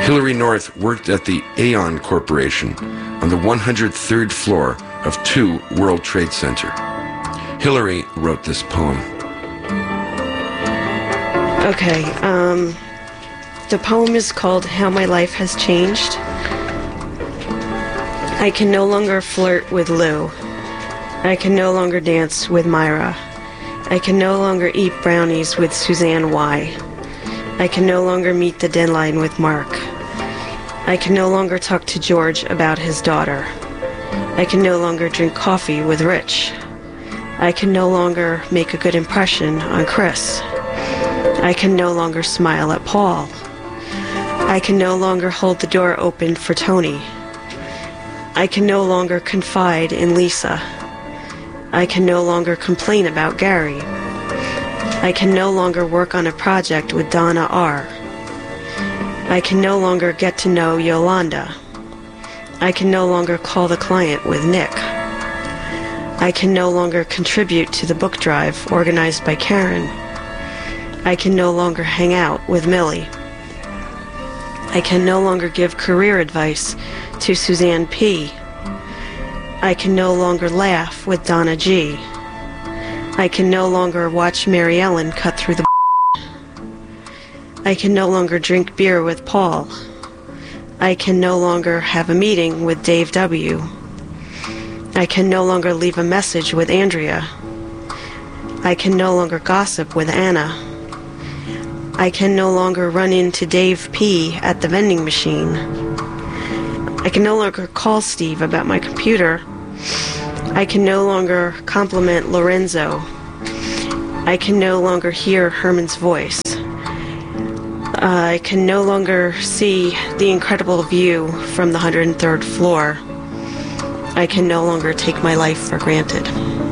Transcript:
Hillary North worked at the Aon Corporation on the 103rd floor of 2 World Trade Center. Hillary wrote this poem. Okay, the poem is called How My Life Has Changed. I can no longer flirt with Lou. I can no longer dance with Myra. I can no longer eat brownies with Suzanne Y. I can no longer meet the deadline with Mark. I can no longer talk to George about his daughter. I can no longer drink coffee with Rich. I can no longer make a good impression on Chris. I can no longer smile at Paul. I can no longer hold the door open for Tony. I can no longer confide in Lisa. I can no longer complain about Gary. I can no longer work on a project with Donna R. I can no longer get to know Yolanda. I can no longer call the client with Nick. I can no longer contribute to the book drive organized by Karen. I can no longer hang out with Millie. I can no longer give career advice to Suzanne P. I can no longer laugh with Donna G. I can no longer watch Mary Ellen cut through the I can no longer drink beer with Paul. I can no longer have a meeting with Dave W. I can no longer leave a message with Andrea. I can no longer gossip with Anna. I can no longer run into Dave P. at the vending machine. I can no longer call Steve about my computer. I can no longer compliment Lorenzo. I can no longer hear Herman's voice. I can no longer see the incredible view from the 103rd floor. I can no longer take my life for granted.